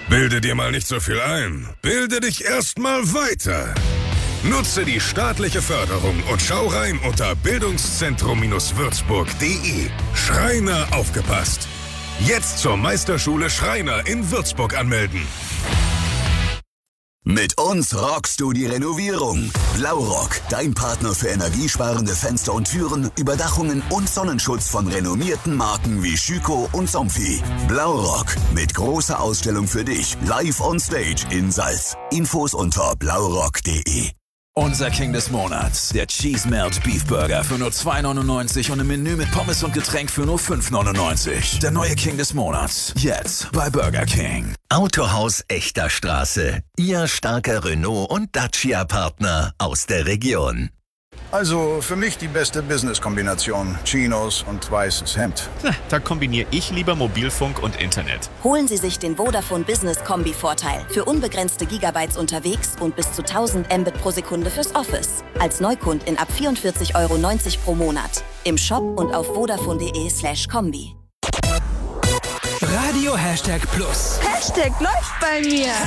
Bilde dir mal nicht so viel ein. Bilde dich erstmal weiter. Nutze die staatliche Förderung und schau rein unter bildungszentrum-würzburg.de. Schreiner aufgepasst. Jetzt zur Meisterschule Schreiner in Würzburg anmelden. Mit uns rockst du die Renovierung. Blaurock, dein Partner für energiesparende Fenster und Türen, Überdachungen und Sonnenschutz von renommierten Marken wie Schüco und Somfy. Blaurock, mit großer Ausstellung für dich, live on stage in Salz. Infos unter blaurock.de. Unser King des Monats, der Cheese Melt Beef Burger für nur 2,99 und ein Menü mit Pommes und Getränk für nur 5,99. Der neue King des Monats, jetzt bei Burger King. Autohaus Echter Straße, Ihr starker Renault- und Dacia-Partner aus der Region. Also für mich die beste Business-Kombination. Chinos und weißes Hemd. Da kombiniere ich lieber Mobilfunk und Internet. Holen Sie sich den Vodafone Business Kombi-Vorteil. Für unbegrenzte Gigabytes unterwegs und bis zu 1000 Mbit pro Sekunde fürs Office. Als Neukundin ab 44,90 Euro pro Monat. Im Shop und auf vodafone.de/kombi. Radio #Plus. Hashtag läuft bei mir.